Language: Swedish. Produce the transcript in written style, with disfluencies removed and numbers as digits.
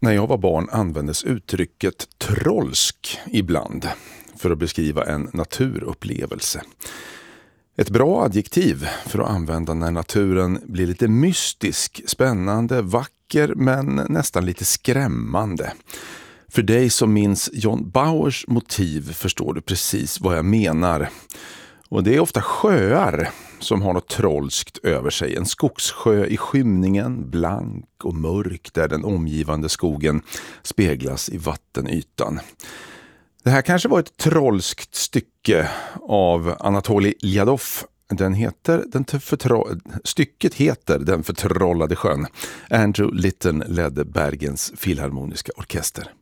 När jag var barn användes uttrycket trollsk ibland för att beskriva en naturupplevelse. Ett bra adjektiv för att använda när naturen blir lite mystisk, spännande, vacker men nästan lite skrämmande. För dig som minns John Bauers motiv förstår du precis vad jag menar. Och det är ofta sjöar som har något trollskt över sig. En skogssjö i skymningen, blank och mörk där den omgivande skogen speglas i vattenytan. Det här kanske var ett trollskt stycke av Anatolij Ljadov. Stycket heter Den förtrollade sjön. Andrew Litton ledde Bergens filharmoniska orkester.